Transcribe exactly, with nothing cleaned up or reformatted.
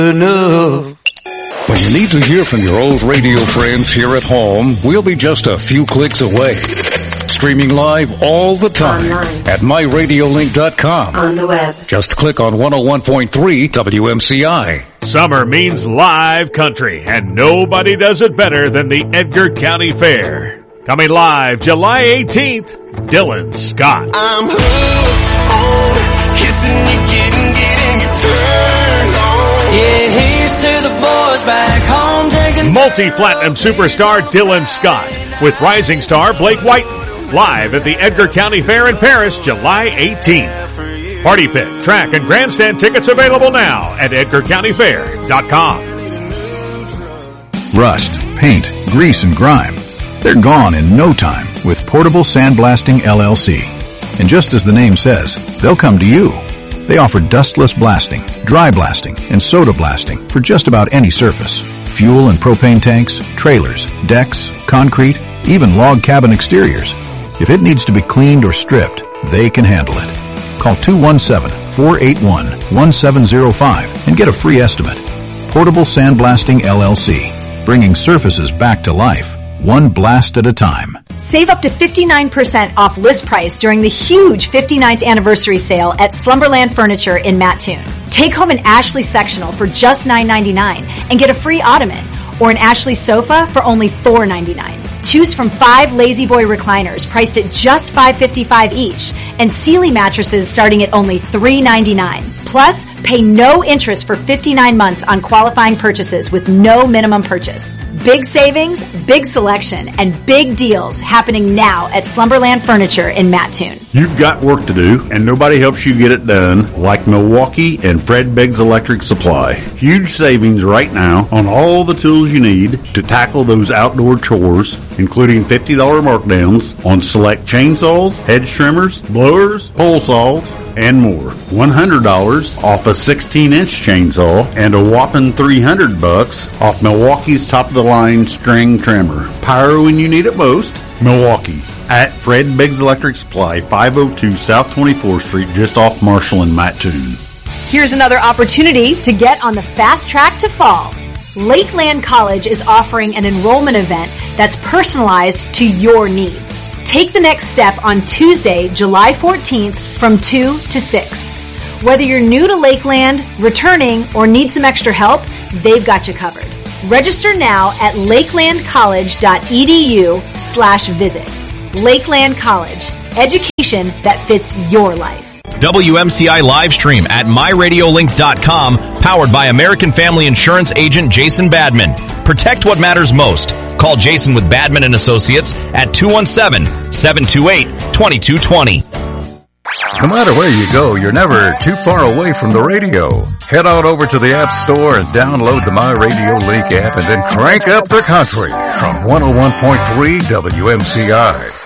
enough. When you need to hear from your old radio friends here at home, we'll be just a few clicks away. Streaming live all the time online at my radio link dot com. On the web. Just click on one oh one point three W M C I. Summer means live country, and nobody does it better than the Edgar County Fair. Coming live July eighteenth, Dylan Scott. I'm hooked on kissing you, getting, getting you turned on. Yeah, here's to the boys back home drinking. Multi-platinum superstar Dylan Scott with rising star Blake Whiten. Live at the Edgar County Fair in Paris, July eighteenth. Party pit, track, and grandstand tickets available now at edgar county fair dot com. Rust, paint, grease, and grime. They're gone in no time with Portable Sandblasting L L C. And just as the name says, they'll come to you. They offer dustless blasting, dry blasting, and soda blasting for just about any surface. Fuel and propane tanks, trailers, decks, concrete, even log cabin exteriors. If it needs to be cleaned or stripped, they can handle it. Call two one seven, four eight one, one seven zero five and get a free estimate. Portable Sandblasting L L C, bringing surfaces back to life, one blast at a time. Save up to fifty-nine percent off list price during the huge fifty-ninth anniversary sale at Slumberland Furniture in Mattoon. Take home an Ashley sectional for just nine ninety-nine and get a free ottoman, or an Ashley sofa for only four ninety-nine. Choose from five Lazy Boy recliners priced at just five fifty-five each, and Sealy mattresses starting at only three ninety-nine. Plus, pay no interest for fifty-nine months on qualifying purchases with no minimum purchase. Big savings, big selection, and big deals happening now at Slumberland Furniture in Mattoon. You've got work to do, and nobody helps you get it done like Milwaukee and Fred Beggs Electric Supply. Huge savings right now on all the tools you need to tackle those outdoor chores, including fifty dollars markdowns on select chainsaws, hedge trimmers, blowers, pole saws, and more. one hundred dollars off a sixteen inch chainsaw and a whopping three hundred bucks off Milwaukee's top-of-the-line string trimmer. Power when you need it most. Milwaukee. At Fred Beggs Electric Supply, five oh two South twenty-fourth Street, just off Marshall and Mattoon. Here's another opportunity to get on the fast track to fall. Lakeland College is offering an enrollment event that's personalized to your needs. Take the next step on Tuesday, July fourteenth from two to six. Whether you're new to Lakeland, returning, or need some extra help, they've got you covered. Register now at lakelandcollege.edu slash visit. Lakeland College, education that fits your life. W M C I live stream at my radio link dot com, powered by American Family Insurance agent Jason Badman. Protect what matters most. Call Jason with Badman and Associates at two one seven, seven two eight, two two two zero. No matter where you go, you're never too far away from the radio. Head on over to the App Store and download the My Radio Link app and then crank up the country from one oh one point three W M C I.